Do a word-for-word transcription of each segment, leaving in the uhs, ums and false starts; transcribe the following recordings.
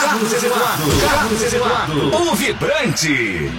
Carlos Eduardo, Carlos Eduardo, o vibrante.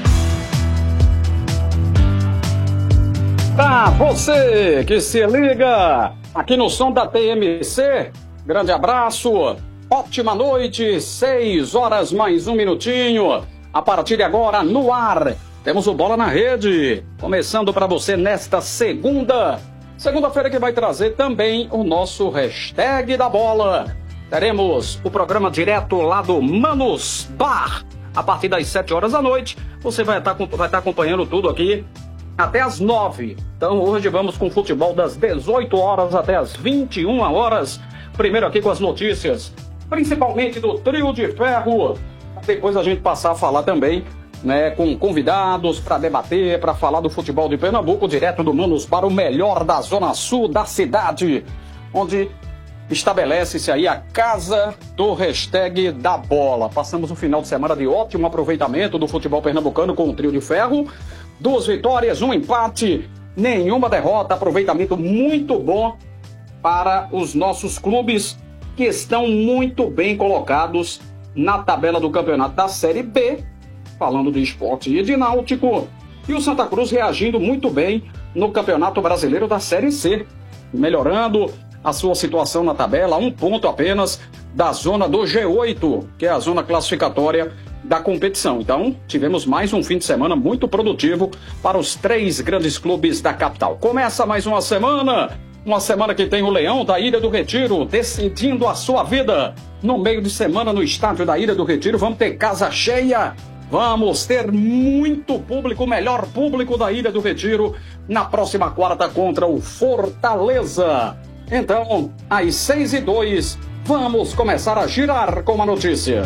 Pra você que se liga aqui no som da T M C, grande abraço, ótima noite, seis horas mais um minutinho. A partir de agora, no ar, temos o Bola na Rede, começando para você nesta segunda, segunda-feira que vai trazer também o nosso hashtag da bola. Teremos o programa direto lá do Manos Bar, a partir das sete horas da noite. Você vai estar, vai estar acompanhando tudo aqui até as nove. Então hoje vamos com futebol das dezoito horas até as vinte e uma horas. Primeiro aqui com as notícias, principalmente do Trio de Ferro. Depois a gente passar a falar também, né, com convidados para debater, para falar do futebol de Pernambuco, direto do Manos para o melhor da zona sul da cidade, onde estabelece-se aí a casa do hashtag da bola. Passamos um final de semana de ótimo aproveitamento do futebol pernambucano com o Trio de Ferro. Duas vitórias, um empate, nenhuma derrota, aproveitamento muito bom para os nossos clubes que estão muito bem colocados na tabela do campeonato da Série B, falando de Sport e de Náutico, e o Santa Cruz reagindo muito bem no Campeonato Brasileiro da Série C, melhorando a sua situação na tabela, um ponto apenas da zona do G oito, que é a zona classificatória da competição. Então, tivemos mais um fim de semana muito produtivo para os três grandes clubes da capital. Começa mais uma semana, uma semana que tem o Leão da Ilha do Retiro decidindo a sua vida. No meio de semana no estádio da Ilha do Retiro, vamos ter casa cheia. Vamos ter muito público, o melhor público da Ilha do Retiro, na próxima quarta contra o Fortaleza. Então, às seis e dois, vamos começar a girar com a notícia.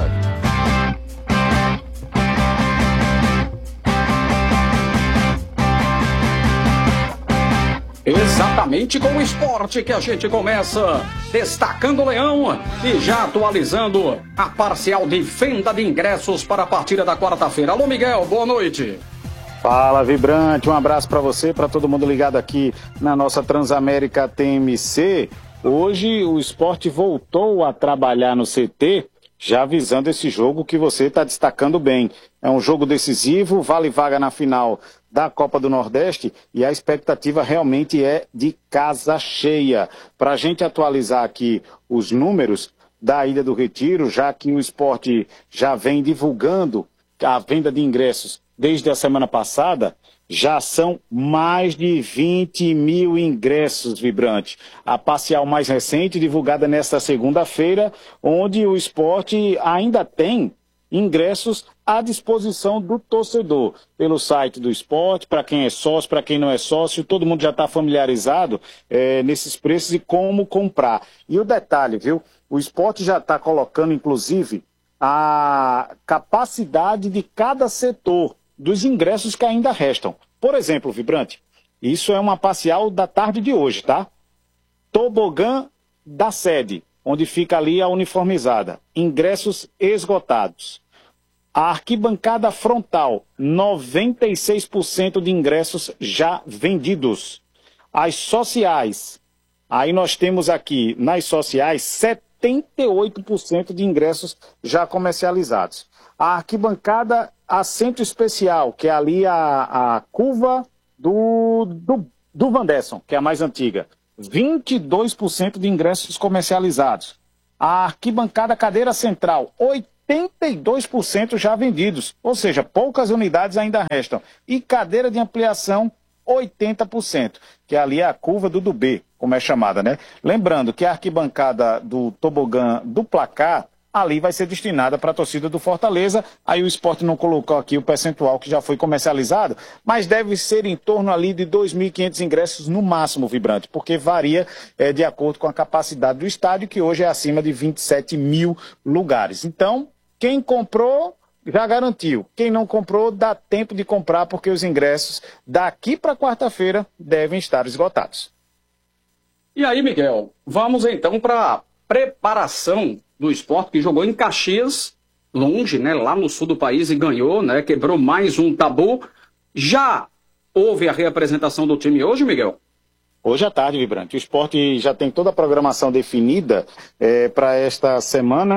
Exatamente com o esporte que a gente começa, destacando o Leão e já atualizando a parcial de venda de ingressos para a partida da quarta-feira. Alô, Miguel, boa noite. Fala, Vibrante, um abraço para você, para todo mundo ligado aqui na nossa Transamérica T M C. Hoje o esporte voltou a trabalhar no C T, já visando esse jogo que você está destacando bem. É um jogo decisivo, vale vaga na final da Copa do Nordeste e a expectativa realmente é de casa cheia. Para a gente atualizar aqui os números da Ilha do Retiro, já que o esporte já vem divulgando a venda de ingressos desde a semana passada, já são mais de vinte mil ingressos, Vibrante. A parcial mais recente, divulgada nesta segunda-feira, onde o esporte ainda tem ingressos à disposição do torcedor, pelo site do esporte, para quem é sócio, para quem não é sócio, todo mundo já está familiarizado é, nesses preços e como comprar. E o detalhe, viu? O esporte já está colocando, inclusive, a capacidade de cada setor dos ingressos que ainda restam. Por exemplo, Vibrante, isso é uma parcial da tarde de hoje, tá? Tobogã da sede, onde fica ali a uniformizada. Ingressos esgotados. A arquibancada frontal, noventa e seis por cento de ingressos já vendidos. As sociais, aí nós temos aqui nas sociais setenta e oito por cento de ingressos já comercializados. A arquibancada assento especial, que é ali a, a curva do, do, do Vanderson, que é a mais antiga. vinte e dois por cento de ingressos comercializados. A arquibancada cadeira central, oitenta e dois por cento já vendidos, ou seja, poucas unidades ainda restam. E cadeira de ampliação, oitenta por cento, que é ali a curva do Dubê, como é chamada, né? Lembrando que a arquibancada do tobogã do placar, ali vai ser destinada para a torcida do Fortaleza. Aí o esporte não colocou aqui o percentual que já foi comercializado, mas deve ser em torno ali de dois mil e quinhentos ingressos no máximo, Vibrante, porque varia é, de acordo com a capacidade do estádio, que hoje é acima de vinte e sete mil lugares. Então, quem comprou já garantiu. Quem não comprou, dá tempo de comprar, porque os ingressos daqui para quarta-feira devem estar esgotados. E aí, Miguel, vamos então para a preparação do esporte, que jogou em Caxias, longe, né, lá no sul do país, e ganhou, né, quebrou mais um tabu. Já houve a reapresentação do time hoje, Miguel? Hoje à tarde, Vibrante. O esporte já tem toda a programação definida é, para esta semana.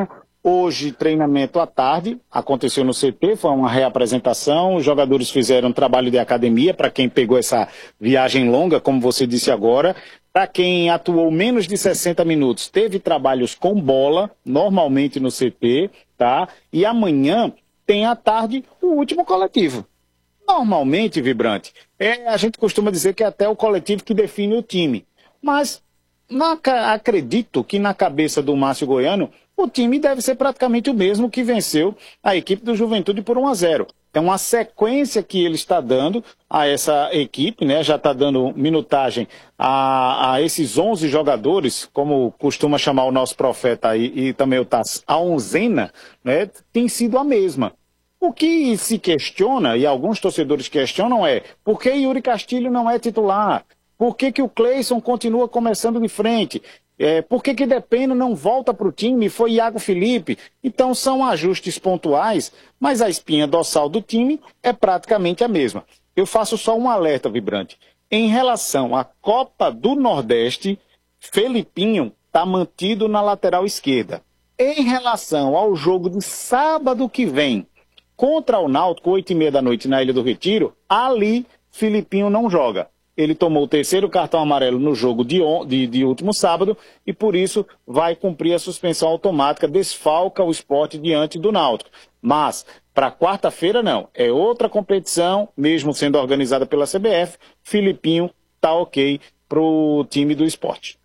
Hoje, treinamento à tarde, aconteceu no C T, foi uma reapresentação, os jogadores fizeram trabalho de academia, para quem pegou essa viagem longa, como você disse agora. Para quem atuou menos de sessenta minutos, teve trabalhos com bola, normalmente no C T, tá? E amanhã tem à tarde o último coletivo. Normalmente, Vibrante, é, a gente costuma dizer que é até o coletivo que define o time. Mas na, acredito que na cabeça do Márcio Goiano, o time deve ser praticamente o mesmo que venceu a equipe do Juventude por um a zero. Então, a sequência que ele está dando a essa equipe, né, já está dando minutagem a, a esses onze jogadores, como costuma chamar o nosso profeta aí, e também o Tass, a onzena, né, tem sido a mesma. O que se questiona, e alguns torcedores questionam, é por que Yuri Castilho não é titular? Por que, que o Cleison continua começando de frente? É, por que que Depeno não volta para o time? Foi Iago Felipe. Então são ajustes pontuais, mas a espinha dorsal do time é praticamente a mesma. Eu faço só um alerta, Vibrante. Em relação à Copa do Nordeste, Felipinho está mantido na lateral esquerda. Em relação ao jogo de sábado que vem, contra o Náutico, oito e meia da noite na Ilha do Retiro, ali Felipinho não joga. Ele tomou o terceiro cartão amarelo no jogo de, on... de, de último sábado e, por isso, vai cumprir a suspensão automática, desfalca o Sport diante do Náutico. Mas, para quarta-feira, não. É outra competição, mesmo sendo organizada pela C B F, Felipinho tá ok para o time do Sport.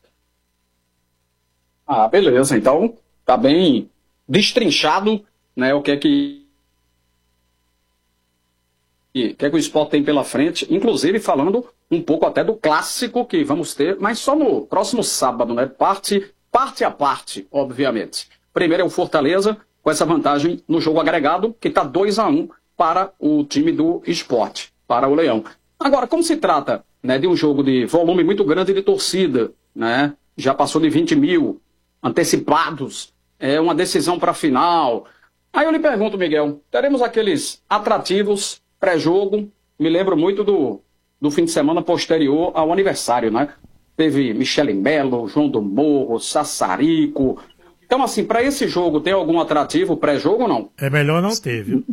Ah, beleza. Então, tá bem destrinchado, né, o que é que o que é que o Sport tem pela frente, inclusive falando um pouco até do clássico que vamos ter, mas só no próximo sábado, né? Parte, parte a parte, obviamente. Primeiro é o Fortaleza, com essa vantagem no jogo agregado, que está dois a um para o time do Sport, para o Leão. Agora, como se trata, né, de um jogo de volume muito grande de torcida, né? Já passou de vinte mil antecipados, é uma decisão para a final. Aí eu lhe pergunto, Miguel, teremos aqueles atrativos pré-jogo? Me lembro muito do, do fim de semana posterior ao aniversário, né? Teve Michele Melo, João do Morro, Sassarico. Então, assim, para esse jogo, tem algum atrativo pré-jogo ou não? É melhor não ter, viu?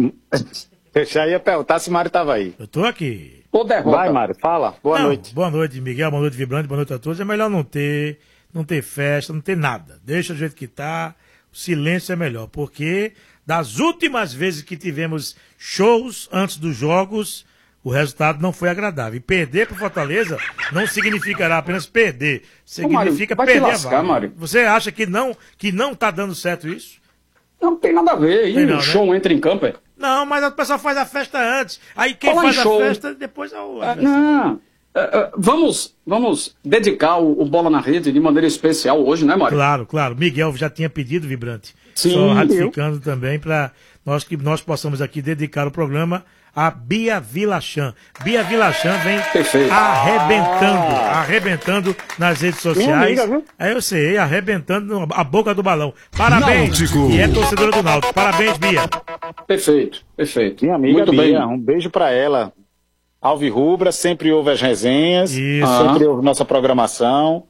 Eu já ia perguntar se Mário estava aí. Eu tô aqui. Ou derrota? Vai, Mário, fala. Boa não, noite. Boa noite, Miguel. Boa noite, Vibrante. Boa noite a todos. É melhor não ter, não ter festa, não ter nada. Deixa do jeito que tá. O silêncio é melhor, porque das últimas vezes que tivemos shows antes dos jogos, o resultado não foi agradável. E perder para Fortaleza não significará apenas perder, significa Ô, Mário, perder lascar, a vaga. Mário. Você acha que não que não tá dando certo isso? Não tem nada a ver. E Tem o não, show né? entra em campo, é? Não, mas a pessoa faz a festa antes. Aí quem Fala em faz show. a festa depois é o Ah, adversário. não. Ah, ah, vamos, vamos dedicar o, o Bola na Rede de maneira especial hoje, né, Mário? Claro, claro. Miguel já tinha pedido, Vibrante. Sim, Só eu. ratificando também para nós que nós possamos aqui dedicar o programa a Bia Vilachan. Bia Vilachan vem Perfeito. arrebentando, arrebentando nas redes sociais. amiga, viu? É, eu sei, arrebentando a boca do balão. Parabéns. Náutico. E é torcedora do Náutico. Parabéns, Bia. Perfeito, perfeito. Minha amiga Muito Bia, bem. um beijo para ela. Alvirrubra, sempre ouve as resenhas, Isso. sempre ouve nossa programação.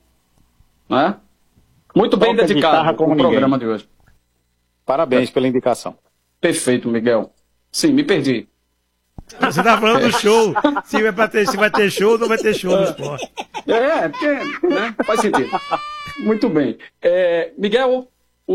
Né? Muito bem Toca dedicado guitarra como o ninguém. programa de hoje. Parabéns pela indicação. Perfeito, Miguel. Sim, me perdi. Você tá falando do show. Se vai, pra ter, se vai ter show ou não vai ter show no esporte. É, porque, né? Faz sentido. Muito bem. É, Miguel,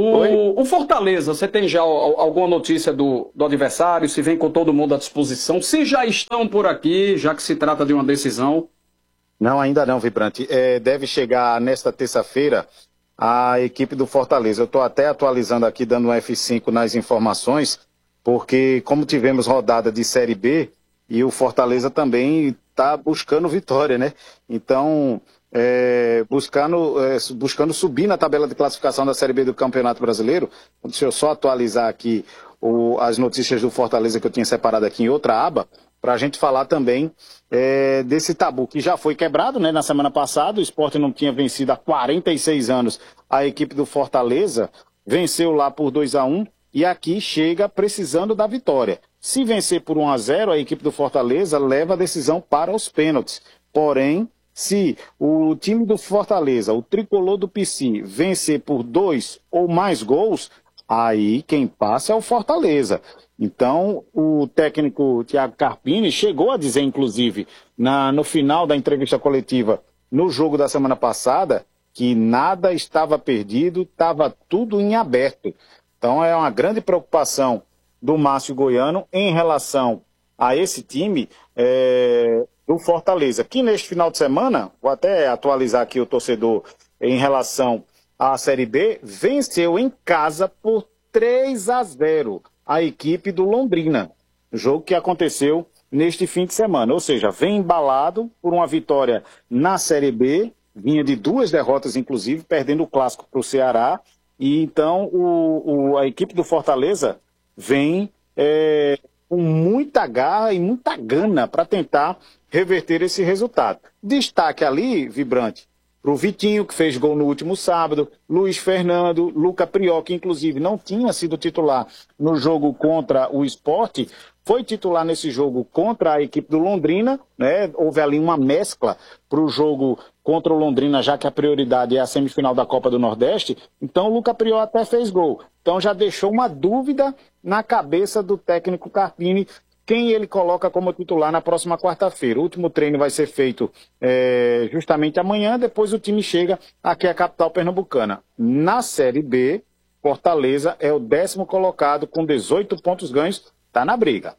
o, o Fortaleza, você tem já al- alguma notícia do, do adversário? Se vem com todo mundo à disposição? Se já estão por aqui, já que se trata de uma decisão? Não, ainda não, Vibrante. É, deve chegar nesta terça-feira a equipe do Fortaleza. Eu estou até atualizando aqui, dando um F cinco nas informações, porque como tivemos rodada de Série B, e o Fortaleza também está buscando vitória, né? Então, é, buscando, é, buscando subir na tabela de classificação da Série B do Campeonato Brasileiro. Deixa eu só atualizar aqui o, as notícias do Fortaleza que eu tinha separado aqui em outra aba, para a gente falar também é, desse tabu que já foi quebrado, né? Na semana passada, o Sport não tinha vencido há quarenta e seis anos a equipe do Fortaleza, venceu lá por dois a um e aqui chega precisando da vitória. Se vencer por um a zero, a equipe do Fortaleza leva a decisão para os pênaltis. Porém, se o time do Fortaleza, o tricolor do P C, vencer por dois ou mais gols, Aí quem passa é o Fortaleza. Então, o técnico Thiago Carpini chegou a dizer, inclusive, na, no final da entrevista coletiva, no jogo da semana passada, que nada estava perdido, estava tudo em aberto. Então, é uma grande preocupação do Márcio Goiano em relação a esse time é, do Fortaleza, que neste final de semana, vou até atualizar aqui o torcedor em relação à Série B, venceu em casa por três a zero a equipe do Londrina, jogo que aconteceu neste fim de semana, ou seja, vem embalado por uma vitória na Série B, vinha de duas derrotas inclusive, perdendo o clássico para o Ceará, e então o, o, a equipe do Fortaleza vem é, com muita garra e muita gana para tentar reverter esse resultado. Destaque ali, Vibrante, para o Vitinho, que fez gol no último sábado, Luiz Fernando, Luca Prió, que inclusive não tinha sido titular no jogo contra o Sport, foi titular nesse jogo contra a equipe do Londrina, né? Houve ali uma mescla para o jogo contra o Londrina, já que a prioridade é a semifinal da Copa do Nordeste, então o Luca Prió até fez gol. Então já deixou uma dúvida na cabeça do técnico Carpini, quem ele coloca como titular na próxima quarta-feira. O último treino vai ser feito é, justamente amanhã, depois o time chega aqui à capital pernambucana. Na Série B, Fortaleza é o décimo colocado com dezoito pontos ganhos, está na briga.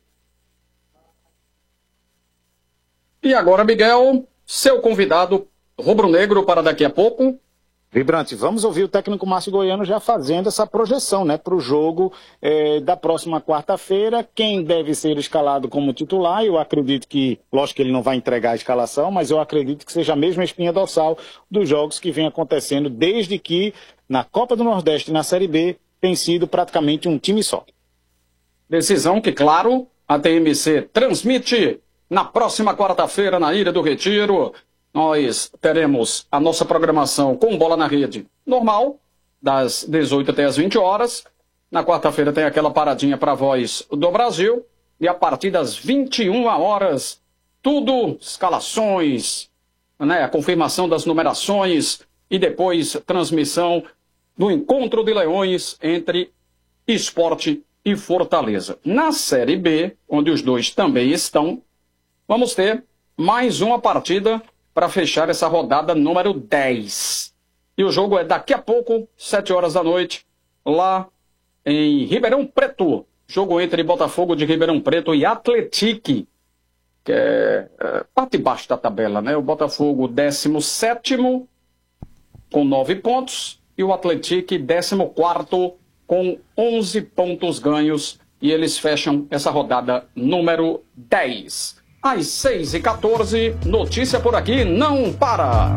E agora, Miguel, seu convidado rubro-negro para daqui a pouco. Vibrante, vamos ouvir o técnico Márcio Goiano já fazendo essa projeção, né, para o jogo eh, da próxima quarta-feira. Quem deve ser escalado como titular? Eu acredito que, lógico que ele não vai entregar a escalação, mas eu acredito que seja a mesma espinha dorsal dos jogos que vem acontecendo desde que na Copa do Nordeste e na Série B tem sido praticamente um time só. Decisão que, claro, a T M C transmite na próxima quarta-feira na Ilha do Retiro. Nós teremos a nossa programação com Bola na Rede normal, das dezoito até as vinte horas. Na quarta-feira tem aquela paradinha para a Voz do Brasil. E a partir das vinte e uma horas, tudo, escalações, né, a confirmação das numerações e depois transmissão do Encontro de Leões entre Sport e Fortaleza. Na Série B, onde os dois também estão, vamos ter mais uma partida para fechar essa rodada número dez. E o jogo é daqui a pouco, sete horas da noite, lá em Ribeirão Preto. Jogo entre Botafogo de Ribeirão Preto e Atlético, que é, é parte de baixo da tabela, né? O Botafogo décimo sétimo com nove pontos e o Atlético décimo quarto com onze pontos ganhos. E eles fecham essa rodada número dez. Às seis e quatorze, notícia por aqui não para.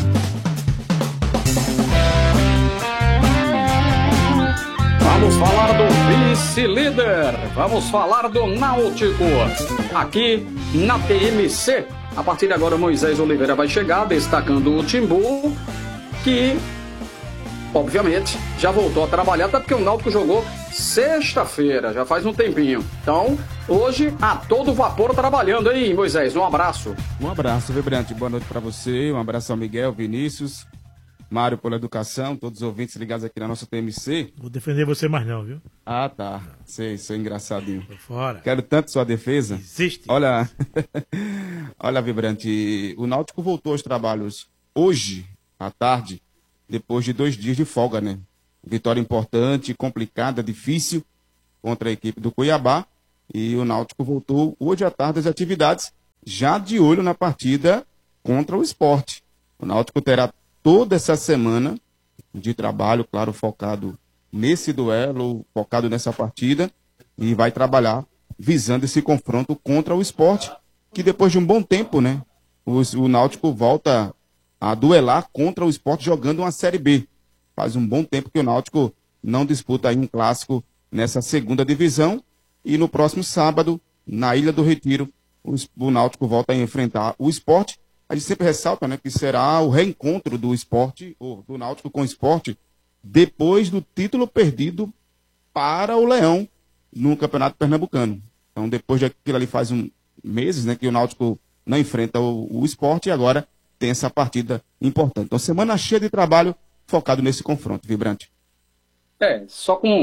Vamos falar do vice-líder, vamos falar do Náutico, aqui na T M C. A partir de agora, Moisés Oliveira vai chegar, destacando o Timbu, que, obviamente, já voltou a trabalhar, até porque o Náutico jogou sexta-feira, já faz um tempinho. Então, hoje, a todo vapor trabalhando, hein, Moisés? Um abraço. Um abraço, Vibrante. Boa noite para você. Um abraço ao Miguel, Vinícius, Mário pela educação, todos os ouvintes ligados aqui na nossa T M C. Vou defender você mais não, viu? Ah, tá. Sei, sou engraçadinho. Tô fora. Quero tanto sua defesa. Existe. Olha, olha, Vibrante, o Náutico voltou aos trabalhos hoje, à tarde, depois de dois dias de folga, né? Vitória importante, complicada, difícil contra a equipe do Cuiabá. E o Náutico voltou hoje à tarde às atividades, já de olho na partida contra o Sport. O Náutico terá toda essa semana de trabalho, claro, focado nesse duelo, focado nessa partida, e vai trabalhar visando esse confronto contra o Sport, que depois de um bom tempo, né, o, o Náutico volta a duelar contra o Sport jogando uma Série B. Faz um bom tempo que o Náutico não disputa aí um clássico nessa segunda divisão. E no próximo sábado, na Ilha do Retiro, o, o Náutico volta a enfrentar o Sport. A gente sempre ressalta, né, que será o reencontro do Sport, ou do Náutico com o Sport, depois do título perdido para o Leão no Campeonato Pernambucano. Então, depois daquilo ali faz um, meses, né, que o Náutico não enfrenta o, o Sport, e agora tem essa partida importante. Então, semana cheia de trabalho focado nesse confronto, Vibrante. É, só com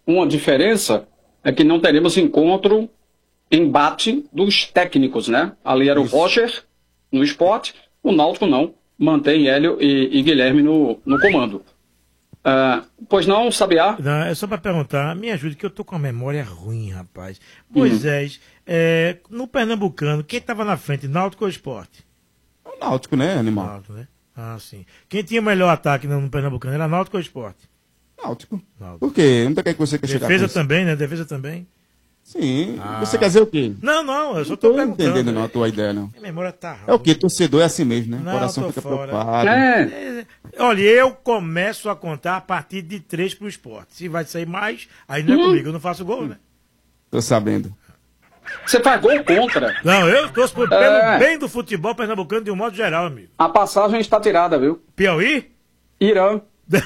uma diferença é que não teremos encontro, embate dos técnicos, né? Ali era Isso. o Roger no Sport, o Náutico não, mantém Hélio e, e Guilherme no, no comando. Uh, pois não, Sabiá? Não, é só para perguntar, me ajude, que eu tô com a memória ruim, rapaz. Moisés, é, no Pernambucano, quem estava na frente, Náutico ou Sport? É o Náutico, né, animal? Náutico, né? Ah, sim. Quem tinha o melhor ataque no, no Pernambucano era Náutico ou Sport? Náutico. Náutico. Por quê? Onde é que você quer chegar com Defesa isso? também, né? Defesa também. Sim. Ah. Você quer dizer o quê? Não, não, eu só Não tô tô perguntando. entendendo não a tua ideia, não. Minha memória tá ruim. É o quê? Torcedor é assim mesmo, né? Não, o coração tô fica fora. preocupado. É, É, olha, eu começo a contar a partir de três pro Sport. Se vai sair mais, aí não é comigo, eu não faço gol, né? Tô sabendo. você faz gol contra. Não, eu torço por- pelo É. bem do futebol pernambucano de um modo geral, amigo. A passagem está tirada, viu? Piauí? Irã.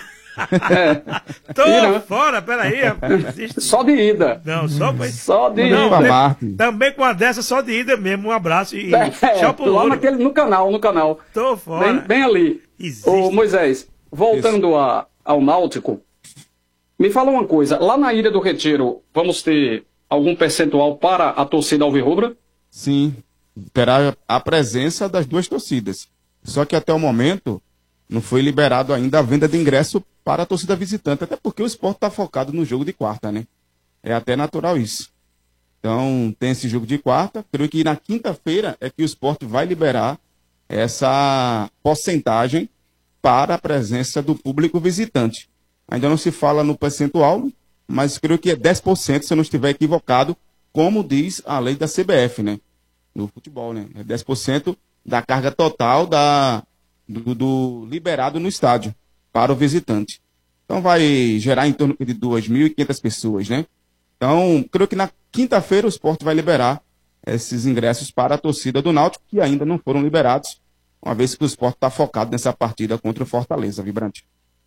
Tô Irã. fora, peraí, rapaz. Existe- Só de ida. Não, só pra... Só de Não, pra ida. de- Marte. também com a dessa só de ida mesmo. Um abraço e É, tchau pro lá ouro. naquele, no canal, no canal. Tô fora. Bem, bem ali. Existe. Ô, Moisés, voltando a, ao Náutico, me fala uma coisa. Lá na Ilha do Retiro, vamos ter algum percentual para a torcida alvirrubra? Sim, terá a presença das duas torcidas. Só que até o momento não foi liberado ainda a venda de ingresso para a torcida visitante, até porque o Sport está focado no jogo de quarta, né? É até natural isso. Então, tem esse jogo de quarta. Creio que na quinta-feira é que o Sport vai liberar essa porcentagem para a presença do público visitante. Ainda não se fala no percentual, mas creio que é dez por cento, se eu não estiver equivocado, como diz a lei da C B F, né? No futebol, né? É dez por cento da carga total da, do, do liberado no estádio para o visitante. Então vai gerar em torno de duas mil e quinhentas pessoas, né? Então, creio que na quinta-feira o Sport vai liberar esses ingressos para a torcida do Náutico, que ainda não foram liberados, uma vez que o Sport está focado nessa partida contra o Fortaleza, Vibrante.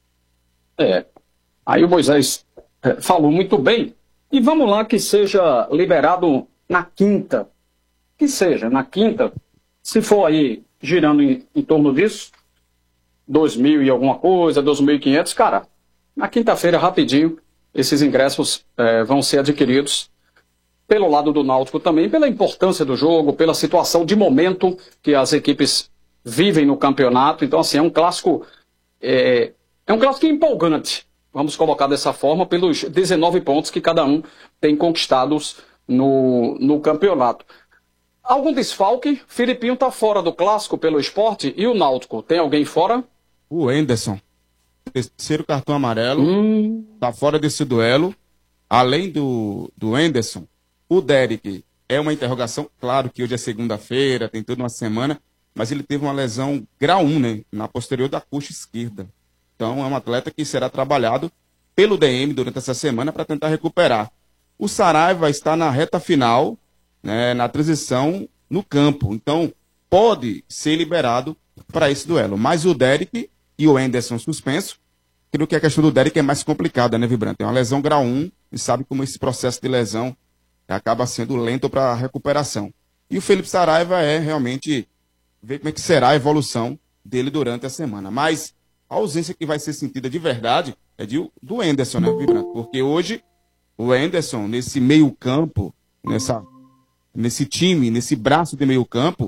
É. Aí o Moisés é, falou muito bem. E vamos lá que seja liberado na quinta. Que seja, na quinta. Se for aí girando em, em torno disso, dois mil e alguma coisa, dois mil e quinhentos, cara, na quinta-feira, rapidinho, esses ingressos é, vão ser adquiridos pelo lado do Náutico também, pela importância do jogo, pela situação de momento que as equipes vivem no campeonato. Então, assim, é um clássico, é, é um clássico empolgante, vamos colocar dessa forma, pelos dezenove pontos que cada um tem conquistados no, no campeonato. Algum desfalque? Filipinho está fora do clássico pelo Sport e o Náutico, tem alguém fora? O Enderson, terceiro cartão amarelo, Hum, está fora desse duelo. Além do, do Enderson, o Derek é uma interrogação. Claro que hoje é segunda-feira, tem toda uma semana, mas ele teve uma lesão grau um, né, na posterior da coxa esquerda. Então é um atleta que será trabalhado pelo D M durante essa semana para tentar recuperar. O Saraiva está na reta final, né, na transição no campo. Então pode ser liberado para esse duelo. Mas o Derek e o Enderson suspenso. Creio que a questão do Derek é mais complicada, né, Vibrante? É uma lesão grau um e sabe como esse processo de lesão acaba sendo lento para a recuperação. E o Felipe Saraiva é realmente ver como é que será a evolução dele durante a semana. Mas a ausência que vai ser sentida de verdade é de, do Enderson, né, Vibrante? Porque hoje o Enderson, nesse meio campo, nessa, nesse time, nesse braço de meio campo,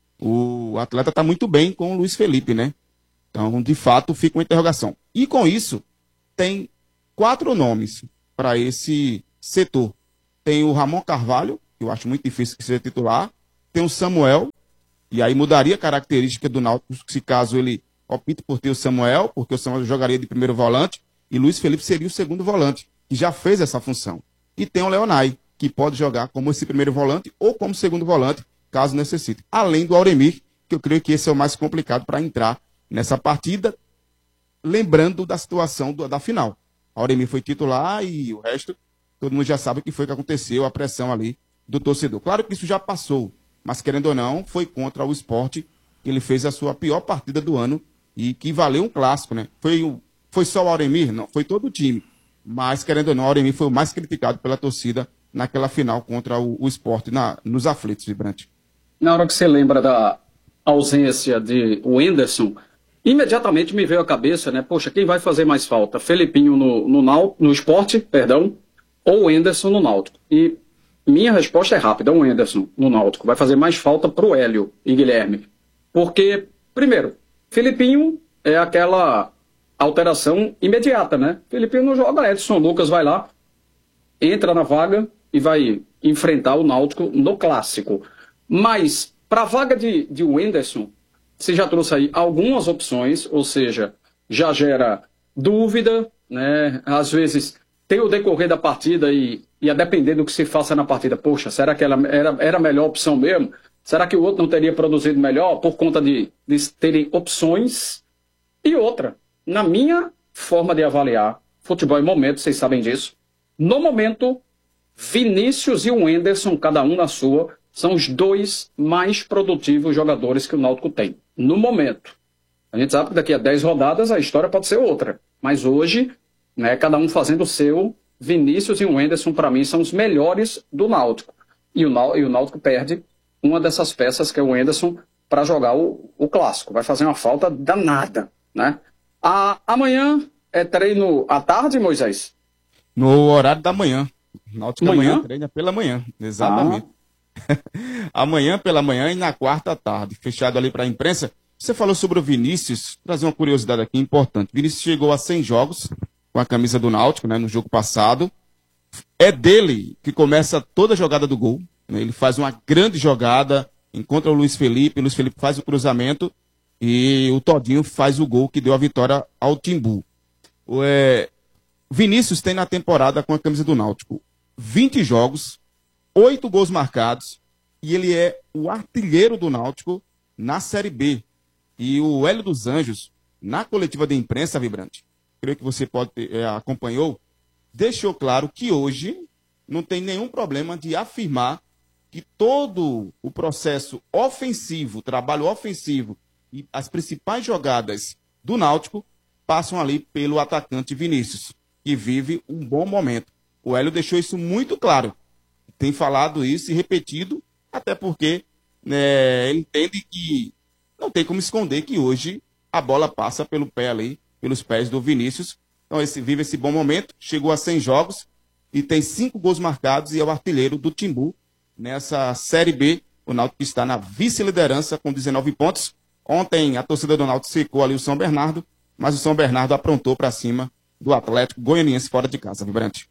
o atleta está muito bem com o Luiz Felipe, né? Então, de fato, fica uma interrogação. E com isso, tem quatro nomes para esse setor. Tem o Ramon Carvalho, que eu acho muito difícil que seja titular. Tem o Samuel, e aí mudaria a característica do Náutico, se caso ele opte por ter o Samuel, porque o Samuel jogaria de primeiro volante, e Luiz Felipe seria o segundo volante, que já fez essa função. E tem o Leonai, que pode jogar como esse primeiro volante ou como segundo volante, caso necessite. Além do Auremir, que eu creio que esse é o mais complicado para entrar nessa partida, lembrando da situação do, da final. A Auremir foi titular e o resto, todo mundo já sabe o que foi que aconteceu, a pressão ali do torcedor. Claro que isso já passou, mas querendo ou não, foi contra o Sport que ele fez a sua pior partida do ano e que valeu um clássico, né? Foi, o, foi só o Auremir? Não, foi todo o time. Mas, querendo ou não, o Auremir foi o mais criticado pela torcida naquela final contra o, o Sport, na, nos aflitos, Vibrante. na hora que você lembra da ausência de o Enderson, imediatamente me veio à cabeça, né? Poxa, quem vai fazer mais falta? Felipinho no, no, Nau- no Sport, perdão, ou o Henderson no Náutico. E minha resposta é rápida, o Henderson no Náutico. Vai fazer mais falta pro Hélio e Guilherme. Porque, primeiro, Filipinho é aquela alteração imediata, né? Filipinho não joga, Edson Lucas vai lá, entra na vaga e vai enfrentar o Náutico no clássico. Mas, para a vaga de, de Henderson, você já trouxe aí algumas opções, ou seja, já gera dúvida, né? Às vezes tem o decorrer da partida e, e a depender do que se faça na partida, poxa, será que ela era, era a melhor opção mesmo? Será que o outro não teria produzido melhor por conta de, de terem opções? E outra, na minha forma de avaliar futebol em momento, vocês sabem disso, no momento, Vinícius e o Henderson, cada um na sua, são os dois mais produtivos jogadores que o Náutico tem, no momento. A gente sabe que daqui a dez rodadas a história pode ser outra, mas hoje, né, cada um fazendo o seu, Vinícius e o Henderson, para mim, são os melhores do Náutico. E o, Náutico, e o Náutico perde uma dessas peças, que é o Henderson, para jogar o, o clássico. Vai fazer uma falta danada, né? A, amanhã é treino à tarde, Moisés? No horário da manhã. Náutico Manhã? amanhã treina pela manhã, exatamente. Ah. Amanhã pela manhã e na quarta à tarde, fechado ali para a imprensa. Você falou sobre o Vinícius, trazer uma curiosidade aqui importante. Vinícius chegou a cem jogos com a camisa do Náutico, né, no jogo passado. É dele que começa toda a jogada do gol. Né? Ele faz uma grande jogada, encontra o Luiz Felipe, o Luiz Felipe faz o cruzamento e o Todinho faz o gol que deu a vitória ao Timbu. O é, Vinícius tem na temporada com a camisa do Náutico vinte jogos, oito gols marcados, e ele é o artilheiro do Náutico na Série B. E o Hélio dos Anjos, na coletiva de imprensa, Vibrante, creio que você pode ter, é, acompanhou, deixou claro que hoje não tem nenhum problema de afirmar que todo o processo ofensivo, trabalho ofensivo e as principais jogadas do Náutico passam ali pelo atacante Vinícius, que vive um bom momento. O Hélio deixou isso muito claro. Tem falado isso e repetido, até porque né, ele entende que não tem como esconder que hoje a bola passa pelo pé ali, pelos pés do Vinícius. Então esse, vive esse bom momento, chegou a cem jogos e tem cinco gols marcados e é o artilheiro do Timbu nessa Série B. O Náutico está na vice-liderança com dezenove pontos. Ontem a torcida do Náutico secou ali o São Bernardo, mas o São Bernardo aprontou para cima do Atlético Goianiense fora de casa, Vibrante.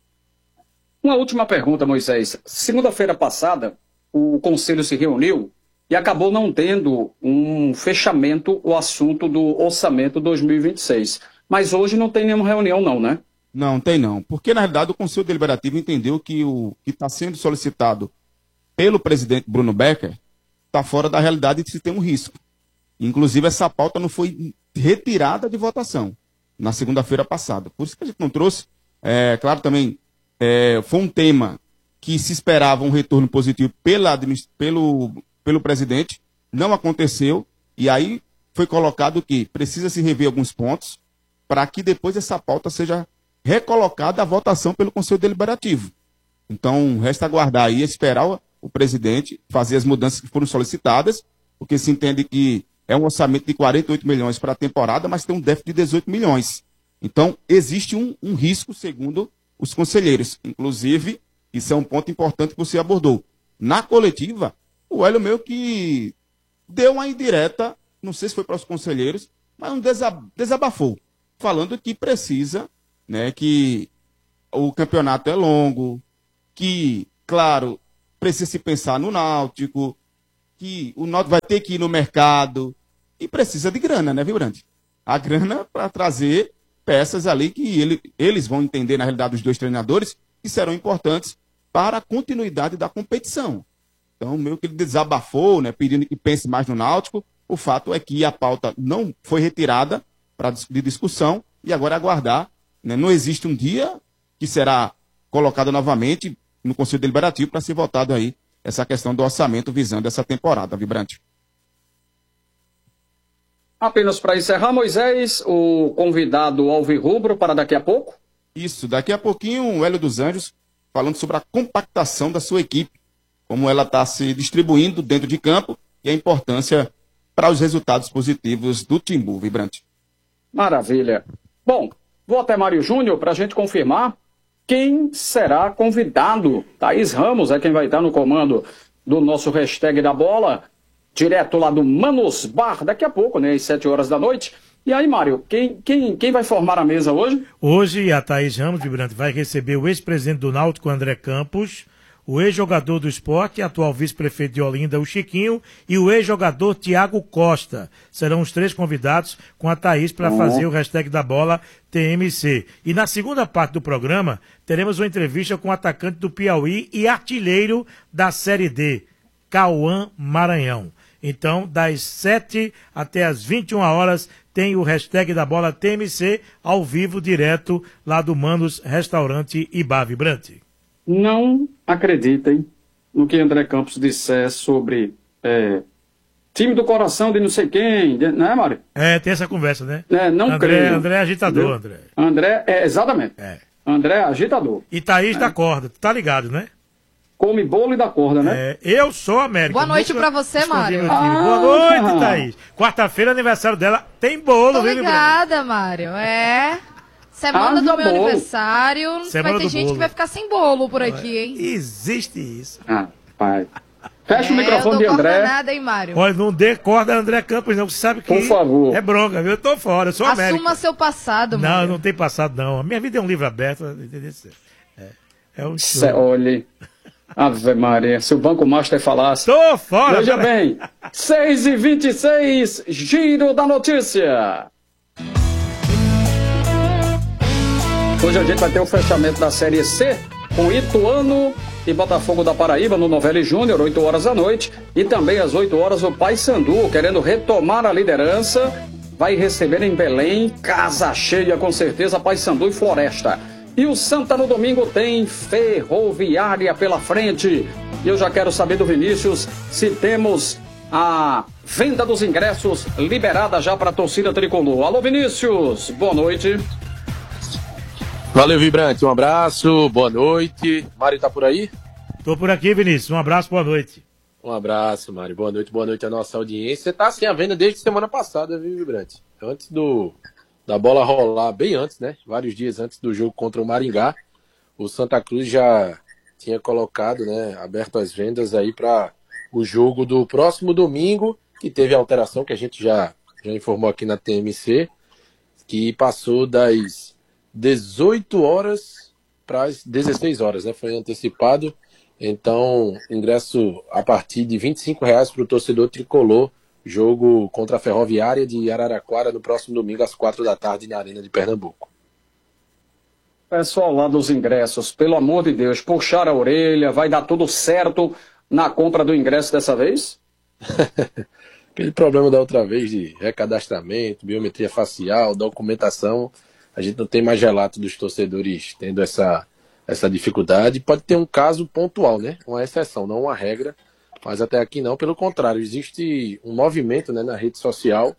Uma última pergunta, Moisés. Segunda-feira passada, o Conselho se reuniu e acabou não tendo um fechamento o assunto do orçamento dois mil e vinte e seis. Mas hoje não tem nenhuma reunião não, né? Não, tem não. Porque, na realidade, o Conselho Deliberativo entendeu que o que está sendo solicitado pelo presidente Bruno Becker está fora da realidade de se ter um risco. Inclusive, essa pauta não foi retirada de votação na segunda-feira passada. Por isso que a gente não trouxe. É, claro, também é, foi um tema que se esperava um retorno positivo pela, pelo, pelo presidente, não aconteceu, e aí foi colocado que precisa se rever alguns pontos para que depois essa pauta seja recolocada à votação pelo Conselho Deliberativo. Então, resta aguardar aí, esperar o, o presidente fazer as mudanças que foram solicitadas, porque se entende que é um orçamento de quarenta e oito milhões para a temporada, mas tem um déficit de dezoito milhões. Então, existe um, um risco, segundo os conselheiros. Inclusive, isso é um ponto importante que você abordou. Na coletiva, o Hélio meio que deu uma indireta, não sei se foi para os conselheiros, mas um desabafou, falando que precisa, né, que o campeonato é longo, que, claro, precisa se pensar no Náutico, que o Náutico vai ter que ir no mercado e precisa de grana, né, Vibrante? A grana para trazer peças ali que ele, eles vão entender, na realidade, os dois treinadores, que serão importantes para a continuidade da competição. Então, meio que ele desabafou, né, pedindo que pense mais no Náutico. O fato é que a pauta não foi retirada para de discussão e agora aguardar. Né, não existe um dia que será colocado novamente no Conselho Deliberativo para ser votado aí essa questão do orçamento visando essa temporada, Vibrante. Apenas para encerrar, Moisés, o convidado alvirrubro para daqui a pouco? Isso, daqui a pouquinho o Hélio dos Anjos falando sobre a compactação da sua equipe, como ela está se distribuindo dentro de campo e a importância para os resultados positivos do Timbu, Vibrante. Maravilha. Bom, vou até Mário Júnior para a gente confirmar quem será convidado. Thaís Ramos é quem vai estar no comando do nosso hashtag da bola, direto lá do Manos Bar, daqui a pouco, né, às sete horas da noite. E aí, Mário, quem, quem, quem vai formar a mesa hoje? Hoje a Thaís Ramos, Vibrante, vai receber o ex-presidente do Náutico, André Campos, o ex-jogador do esporte, atual vice-prefeito de Olinda, o Chiquinho, e o ex-jogador Tiago Costa. Serão os três convidados com a Thaís para uhum. fazer o hashtag da bola T M C. E na segunda parte do programa, teremos uma entrevista com o atacante do Piauí e artilheiro da Série D, Cauã Maranhão. Então, das sete até as vinte e uma horas, tem o hashtag da bola T M C ao vivo, direto lá do Manos Restaurante e Bar Vibrante. Não acreditem no que André Campos disser sobre é, time do coração de não sei quem, de, não é, Mário? É, tem essa conversa, né? É, não André, creio. André é agitador, André. André, é, exatamente. É. André é agitador. E Thaís é. da corda, tá ligado, né? Come bolo e da corda, né? É, eu sou América. Boa noite pra você, Mário. Ah, Boa noite, Thaís. Quarta-feira, aniversário dela, tem bolo, viu? Obrigada, Mário. É... Semana ah, do meu bolo. aniversário, Semana vai ter gente bolo. que vai ficar sem bolo por aqui, hein? Existe isso. Ah, pai. Fecha é, o microfone de André. Nada, hein, Mário? Olha, não dê corda a André Campos, não. Você sabe que por favor. É bronca, viu? Eu tô fora, eu sou Assuma América. Assuma seu passado, Não, Mário. não tem passado, não. A minha vida é um livro aberto. É, é um show. Olhe. Ave Maria, se o Banco Master falasse. Tô fora, Veja cara. bem, seis e vinte e seis, Giro da Notícia. Hoje a gente vai ter o fechamento da Série C com Ituano e Botafogo da Paraíba no Novelli Júnior, oito horas da noite. E também às oito horas o Paysandu, querendo retomar a liderança, vai receber em Belém, casa cheia com certeza, Paysandu e Floresta. E o Santa no domingo tem Ferroviária pela frente. E eu já quero saber do Vinícius se temos a venda dos ingressos liberada já para a torcida tricolor. Alô, Vinícius, boa noite. Valeu, Vibrante, um abraço, boa noite. Mário tá por aí? Tô por aqui, Vinícius, um abraço, boa noite. Um abraço, Mário, boa noite, boa noite à nossa audiência. Você tá sem a venda desde semana passada, viu, Vibrante? Antes do, da bola rolar, bem antes, né? Vários dias antes do jogo contra o Maringá, o Santa Cruz já tinha colocado, né, aberto as vendas aí para o jogo do próximo domingo, que teve alteração, que a gente já, já informou aqui na T M C, que passou das dezoito horas para as dezesseis horas, né? Foi antecipado. Então, ingresso a partir de vinte e cinco reais para o torcedor tricolor. Jogo contra a Ferroviária de Araraquara no próximo domingo às quatro da tarde na Arena de Pernambuco. Pessoal lá dos ingressos, pelo amor de Deus, puxar a orelha, vai dar tudo certo na compra do ingresso dessa vez? Aquele problema da outra vez de recadastramento, biometria facial, documentação, a gente não tem mais relato dos torcedores tendo essa, essa dificuldade. Pode ter um caso pontual, né? Uma exceção, não uma regra, mas até aqui não. Pelo contrário, existe um movimento, né, na rede social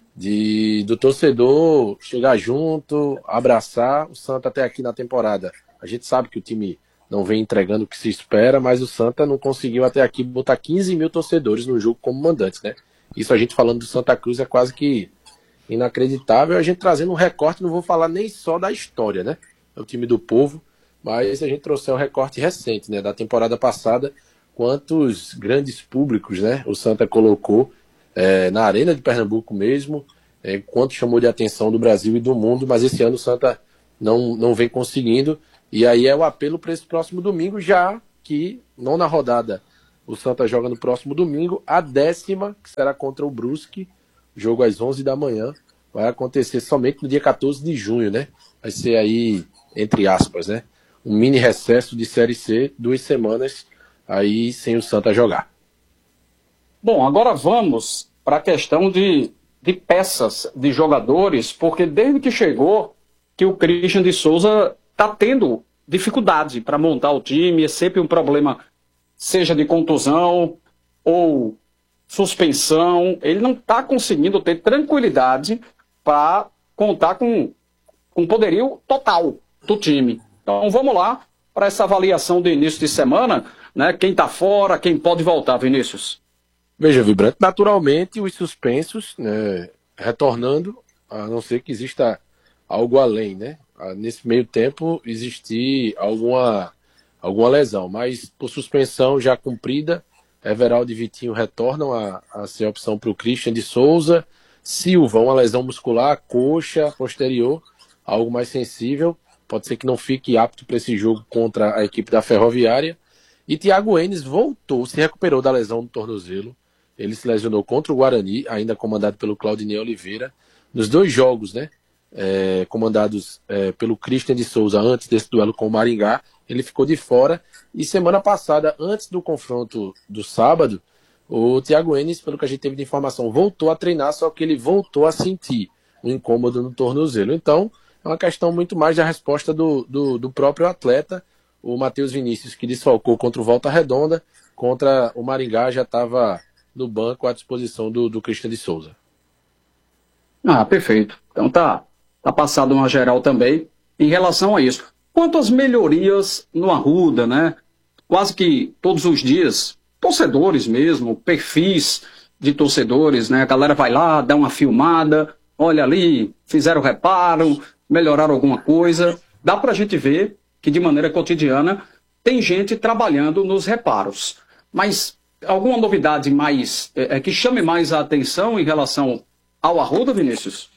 de, do torcedor chegar junto, abraçar o Santa até aqui na temporada. A gente sabe que o time não vem entregando o que se espera, mas o Santa não conseguiu até aqui botar quinze mil torcedores no jogo como mandantes, né? Isso a gente falando do Santa Cruz é quase que inacreditável. A gente trazendo um recorte, não vou falar nem só da história, né? É o time do povo, mas a gente trouxe um recorte recente, né? Da temporada passada, quantos grandes públicos, né? O Santa colocou é, na Arena de Pernambuco mesmo, é, quanto chamou de atenção do Brasil e do mundo, mas esse ano o Santa não, não vem conseguindo. E aí é o apelo para esse próximo domingo, já que, não na rodada, o Santa joga no próximo domingo, a décima, que será contra o Brusque, jogo às onze da manhã, vai acontecer somente no dia quatorze de junho, né? Vai ser aí, entre aspas, né? Um mini recesso de Série C, duas semanas aí sem o Santa jogar. Bom, agora vamos para a questão de, de peças de jogadores, porque desde que chegou que o Christian de Souza está tendo dificuldade para montar o time, é sempre um problema, seja de contusão ou suspensão, ele não está conseguindo ter tranquilidade para contar com, com poderio total do time. Então vamos lá para essa avaliação do início de semana, né? Quem está fora, quem pode voltar, Vinícius? Veja, Vibrante, naturalmente os suspensos, né, retornando, a não ser que exista algo além, né? nesse meio tempo, existir alguma, alguma lesão. Mas por suspensão já cumprida, Everaldo e Vitinho retornam a, a ser a opção para o Christian de Souza. Silva, uma lesão muscular, coxa posterior, algo mais sensível. Pode ser que não fique apto para esse jogo contra a equipe da Ferroviária. E Thiago Enes voltou, se recuperou da lesão no tornozelo. Ele se lesionou contra o Guarani, ainda comandado pelo Claudinei Oliveira. Nos dois jogos, né, é, comandados é, pelo Christian de Souza antes desse duelo com o Maringá, ele ficou de fora. E semana passada, antes do confronto do sábado, o Thiago Enes, pelo que a gente teve de informação, voltou a treinar, só que ele voltou a sentir um incômodo no tornozelo. Então, é uma questão muito mais da resposta do, do, do próprio atleta. O Matheus Vinícius, que desfalcou contra o Volta Redonda, contra o Maringá, já estava no banco à disposição do, do Christian de Souza. Ah, perfeito. Então tá, tá passado uma geral também em relação a isso. Quanto às melhorias no Arruda, né? Quase que todos os dias, torcedores mesmo, perfis de torcedores, né? A galera vai lá, dá uma filmada, olha ali, fizeram reparo, melhoraram alguma coisa. Dá pra gente ver que de maneira cotidiana tem gente trabalhando nos reparos. Mas alguma novidade mais é, que chame mais a atenção em relação ao Arruda, Vinícius?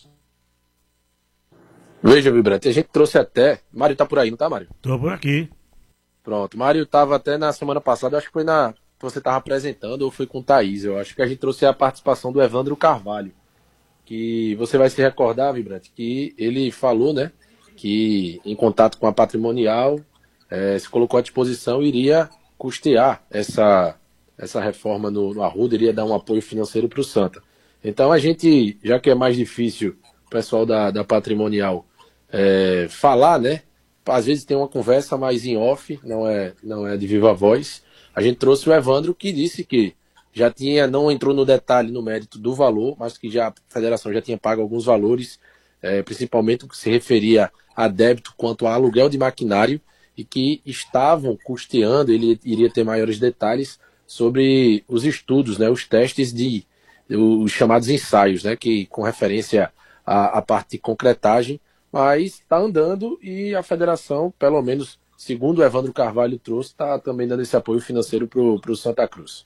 Veja, Vibrante, a gente trouxe até... Mário tá por aí, não tá, Mário? Tô por aqui. Pronto, Mário tava até na semana passada, acho que foi na que você tava apresentando, ou foi com o Thaís, eu acho que a gente trouxe a participação do Evandro Carvalho, que você vai se recordar, Vibrante, que ele falou, né, que em contato com a Patrimonial, é, se colocou à disposição e iria custear essa, essa reforma no, no Arruda, iria dar um apoio financeiro para o Santa. Então a gente, já que é mais difícil o pessoal da, da Patrimonial é, falar, né, às vezes tem uma conversa mais em off, não é, não é de viva voz, a gente trouxe o Evandro, que disse que já tinha, não entrou no detalhe, no mérito do valor, mas que já, a federação já tinha pago alguns valores, é, principalmente o que se referia a débito quanto a aluguel de maquinário, e que estavam custeando, ele iria ter maiores detalhes sobre os estudos, né, os testes de, os chamados ensaios, né, que com referência à, à parte de concretagem, mas está andando e a federação, pelo menos segundo o Evandro Carvalho trouxe, está também dando esse apoio financeiro para o Santa Cruz.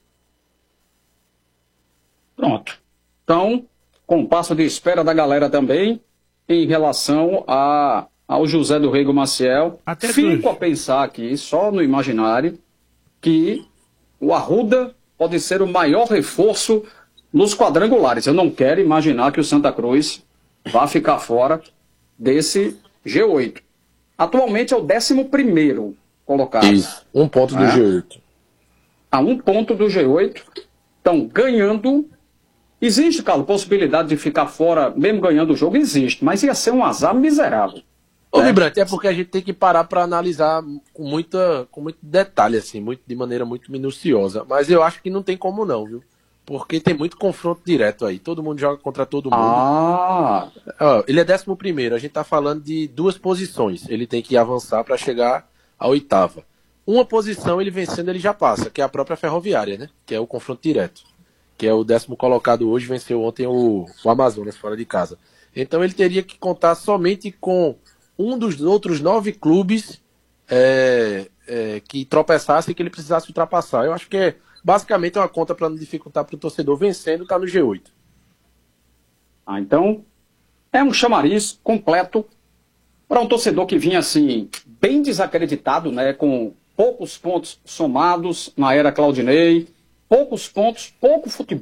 Pronto. Então, compasso de espera da galera também em relação a, ao José do Rego Maciel. Até Fico dois. a pensar aqui, só no imaginário, que o Arruda pode ser o maior reforço nos quadrangulares. Eu não quero imaginar que o Santa Cruz vá ficar fora desse G oito. Atualmente é o décimo primeiro colocado. Isso, um ponto do É. G oito. A um ponto do G oito, estão ganhando. Existe, Carlos, possibilidade de ficar fora, mesmo ganhando o jogo? Existe, mas ia ser um azar miserável. Ô, É. Vibrante, é porque a gente tem que parar para analisar com, muita, com muito detalhe, assim, muito, de maneira muito minuciosa. Mas eu acho que não tem como não, viu? Porque tem muito confronto direto aí. Todo mundo joga contra todo mundo. Ah, Ó, ele é décimo primeiro, a gente tá falando de duas posições. Ele tem que avançar para chegar à oitava. Uma posição ele vencendo, ele já passa, que é a própria Ferroviária, né? Que é o confronto direto. Que é o décimo colocado hoje, venceu ontem o, o Amazonas fora de casa. Então ele teria que contar somente com um dos outros nove clubes é, é, que tropeçasse e que ele precisasse ultrapassar. Eu acho que é basicamente uma conta para não dificultar para o torcedor. Vencendo, tá no G oito. ah, então é um chamariz completo para um torcedor que vinha assim, bem desacreditado, né? Com poucos pontos somados na era Claudinei, poucos pontos, pouco futebol.